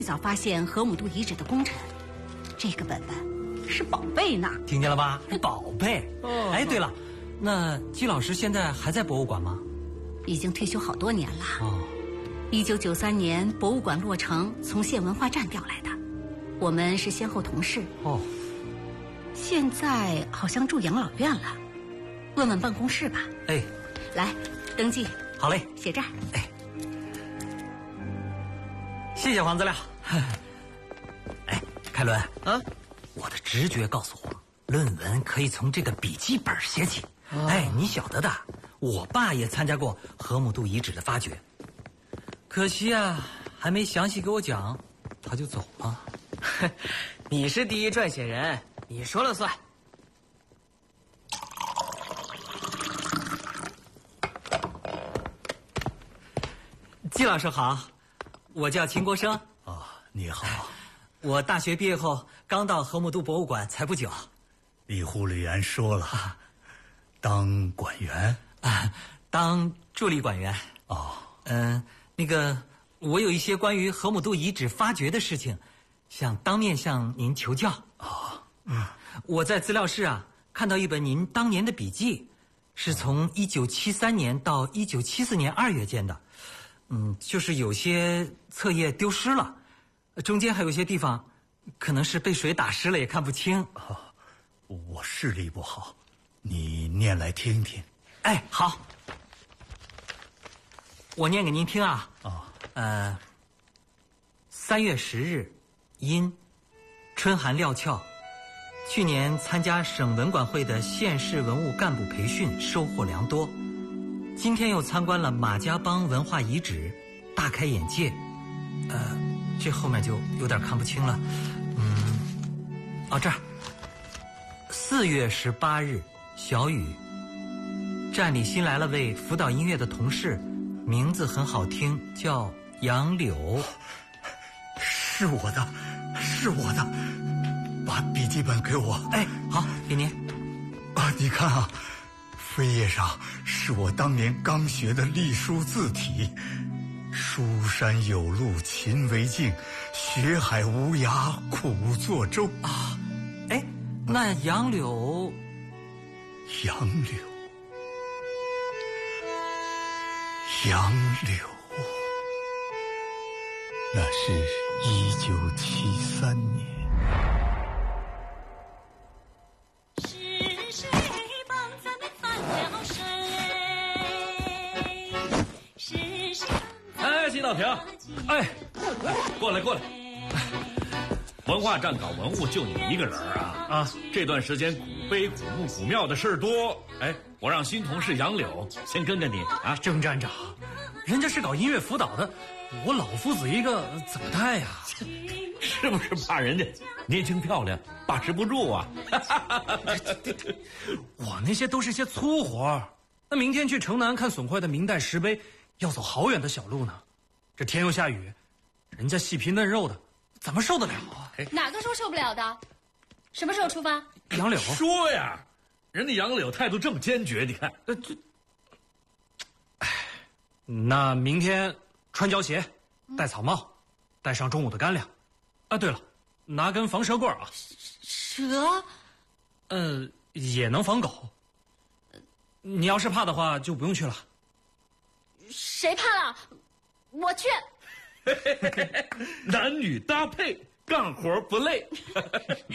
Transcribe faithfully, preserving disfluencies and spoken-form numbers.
最早发现河姆渡遗址的功臣，这个本本是宝贝呢。 听见了吧？是宝贝。哦。哎，对了，那季老师现在还在博物馆吗？ 已经退休好多年了。 哦。 一九九三年博物馆落成，从县文化站调来的，我们是先后同事。 哦。 现在好像住养老院了，问问办公室吧。 哎， 来，登记。 好嘞， 写这儿。 哎，谢谢黄资料。哎，凯伦啊，我的直觉告诉我，论文可以从这个笔记本写起。哦、哎，你晓得的，我爸也参加过河姆渡遗址的发掘，可惜啊，还没详细给我讲，他就走了。 你是第一撰写人，你说了算。 季老师好，我叫秦国生。 哦，你好。 我大学毕业后刚到河姆渡博物馆才不久。 李护理员说了，啊、当馆员啊，当助理馆员。 哦， 嗯、呃，那个我有一些关于河姆渡遗址发掘的事情，想当面向您求教。 哦， 嗯，我在资料室啊看到一本您当年的笔记，是从一九七三年到一九七四年二月间的。嗯，就是有些册页丢失了，中间还有些地方可能是被水打湿了，也看不清。 哦，我视力不好，你念来听听。 哎，好，我念给您听啊。 哦， 呃，三月十日，阴，春寒料峭。去年参加省文管会的县市文物干部培训，收获良多。今天又参观了马家浜文化遗址，大开眼界。呃，这后面就有点看不清了。嗯，哦，这儿。四月十八日，小雨。站里新来了位辅导音乐的同事，名字很好听，叫杨柳。 是我的，是我的，把笔记本给我。 哎，好，给您。 啊，你看啊。扉页上是我当年刚学的隶书字体，书山有路勤为径，学海无涯苦作舟啊！哎，那杨柳， 杨柳，杨柳，那是一九七三年。 金道平，哎，过来过来，文化站搞文物就你一个人啊啊！这段时间古碑、古墓、古庙的事儿多，哎，我让新同事杨柳先跟着你啊。 郑站长，人家是搞音乐辅导的，我老夫子一个怎么带呀？ 是不是怕人家年轻漂亮把持不住啊？ 我那些都是些粗活，那明天去城南看损坏的明代石碑，要走好远的小路呢。这天又下雨，人家细皮嫩肉的，怎么受得了啊？ 哪个说受不了的？什么时候出发？ 杨柳说呀，人家杨柳态度这么坚决，你看， 呃，这，哎，那明天穿胶鞋，戴草帽，带上中午的干粮。啊，对了，拿根防蛇棍啊。 蛇？ 呃，也能防狗。你要是怕的话，就不用去了。 谁怕了？我去。 男女搭配，干活不累。